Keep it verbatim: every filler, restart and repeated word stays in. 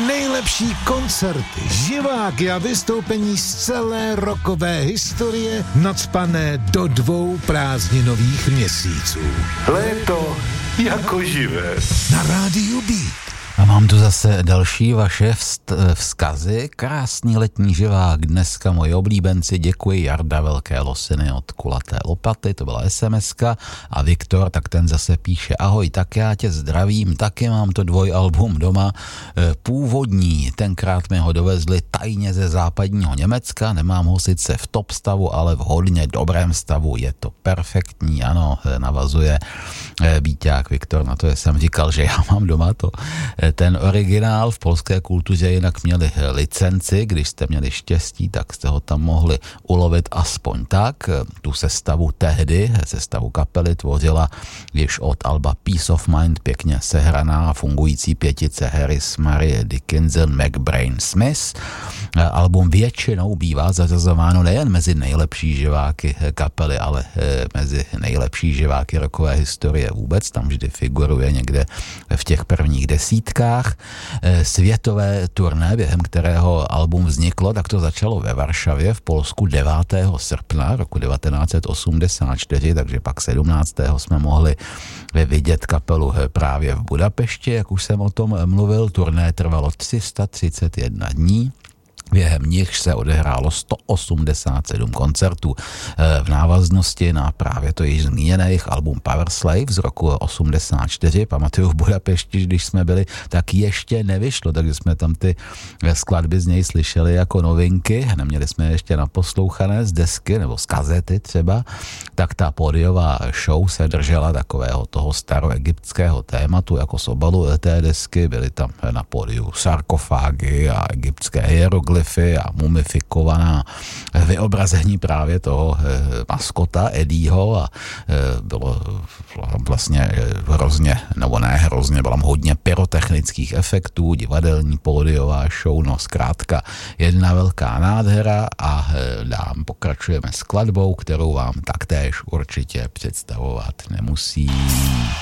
nejlepší koncerty, živáky a vystoupení z celé rockové historie nacpané do dvou prázdninových měsíců. Léto jako živé. Na rádiu Beat. A mám tu zase další vaše vst- vzkazy. Krásný letní živák, dneska moji oblíbenci, děkuji. Jarda Velké Losiny od Kulaté lopaty, to byla SMSka. A Viktor, tak ten zase píše: ahoj, tak já tě zdravím, taky mám to dvojalbum doma. Původní, tenkrát mi ho dovezli tajně ze západního Německa, nemám ho sice v top stavu, ale v hodně dobrém stavu, je to perfektní, ano, navazuje Bíťák Viktor, na to jsem říkal, že já mám doma to. Ten originál v polské kultuře jinak měli licenci, když jste měli štěstí, tak jste ho tam mohli ulovit aspoň tak. Tu sestavu tehdy, sestavu kapely tvořila již od alba Peace of Mind pěkně sehraná fungující pětice Harris, Murray, Dickinson, McBrain, Smith. Album většinou bývá zařazováno nejen mezi nejlepší živáky kapely, ale mezi nejlepší živáky rockové historie vůbec. Tam vždy figuruje někde v těch prvních desítkách. Světové turné, během kterého album vzniklo, tak to začalo ve Varšavě v Polsku devátého srpna roku devatenáct set osmdesát čtyři, takže pak sedmnáctého jsme mohli vidět kapelu právě v Budapešti, jak už jsem o tom mluvil. Turné trvalo tři sta třicet jedna dní. Během nich se odehrálo sto osmdesát sedm koncertů. V návaznosti na právě to již zmíněné jejich album Power Slave z roku osmdesát čtyři, pamatuju v Budapešti, když jsme byli, tak ještě nevyšlo, takže jsme tam ty skladby z něj slyšeli jako novinky, neměli jsme ještě naposlouchané z desky nebo z kazety třeba, tak ta pódiová show se držela takového toho staroegyptského tématu, jako z obalu té desky, byly tam na pódiu sarkofágy a egyptské hieroglyfy a mumifikovaná vyobrazení právě toho maskota Eddieho a bylo vlastně hrozně, nebo ne hrozně, bylo hodně pyrotechnických efektů, divadelní pódiová show, no zkrátka jedna velká nádhera a dám pokračujeme skladbou, kterou vám taktéž určitě představovat nemusí.